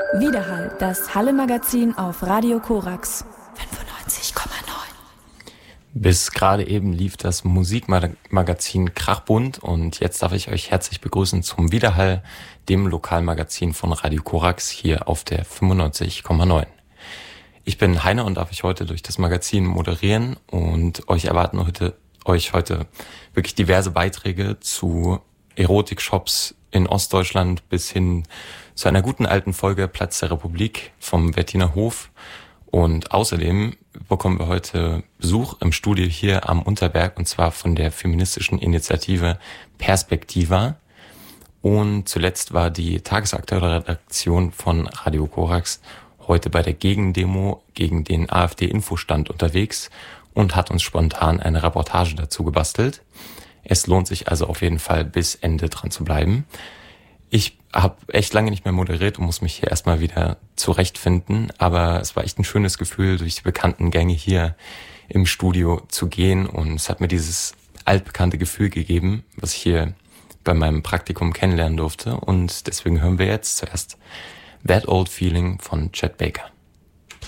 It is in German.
Widerhall, das Halle-Magazin auf Radio Korax 95,9. Bis gerade eben lief das Musikmagazin Krachbunt und jetzt darf ich euch herzlich begrüßen zum Widerhall, dem Lokalmagazin von Radio Korax hier auf der 95,9. Ich bin Heiner und darf euch heute durch das Magazin moderieren und euch erwarten heute wirklich diverse Beiträge zu Erotikshops in Ostdeutschland bis hin zu einer guten alten Folge Platz der Republik vom Wettiner Hof. Und außerdem bekommen wir heute Besuch im Studio hier am Unterberg, und zwar von der feministischen Initiative Perspektiva. Und zuletzt war die tagesaktuelle Redaktion von Radio Korax heute bei der Gegendemo gegen den AfD-Infostand unterwegs und hat uns spontan eine Reportage dazu gebastelt. Es lohnt sich also auf jeden Fall bis Ende dran zu bleiben. Ich habe echt lange nicht mehr moderiert und muss mich hier erstmal wieder zurechtfinden, aber es war echt ein schönes Gefühl, durch die bekannten Gänge hier im Studio zu gehen, und es hat mir dieses altbekannte Gefühl gegeben, was ich hier bei meinem Praktikum kennenlernen durfte, und deswegen hören wir jetzt zuerst That Old Feeling von Chet Baker.